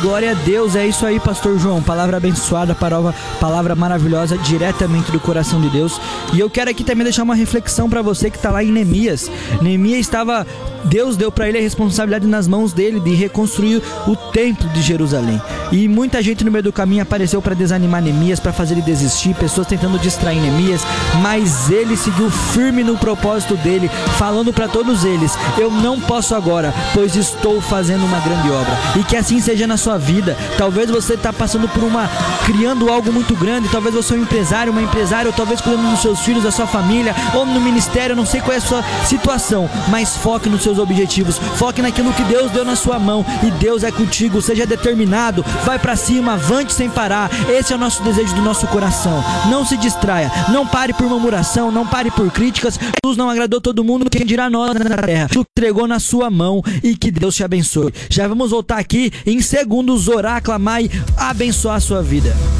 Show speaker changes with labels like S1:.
S1: glória a Deus. É isso aí, pastor João. Palavra abençoada, palavra maravilhosa, diretamente do coração de Deus. E eu quero aqui também deixar uma reflexão para você que está lá em Neemias. Deus deu para ele a responsabilidade nas mãos dele de reconstruir o templo de Jerusalém. E muita gente no meio do caminho apareceu para desanimar Neemias, para fazer ele desistir, pessoas tentando distrair Neemias, mas ele seguiu firme no propósito dele, falando para todos eles: eu não posso agora, pois estou fazendo uma grande obra. E que assim seja na sua vida. Talvez você está passando criando algo muito grande, talvez você é um empresário, uma empresária, ou talvez cuidando dos seus filhos, da sua família, ou no ministério, não sei qual é a sua situação, mas foque nos seus objetivos, foque naquilo que Deus deu na sua mão, e Deus é contigo. Seja determinado, vai pra cima, avante sem parar. Esse é o nosso desejo do nosso coração. Não se distraia, não pare por murmuração, não pare por críticas. Jesus não agradou todo mundo, quem dirá nós na terra. Tu entregou na sua mão, e que Deus te abençoe. Já vamos voltar aqui em segundos, orar, clamar e abençoar a sua vida.